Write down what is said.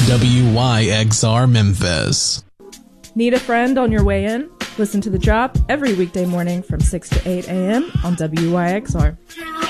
WYXR Memphis. Need a friend on your way in? Listen to The Drop every weekday morning from 6 to 8 a.m. on WYXR.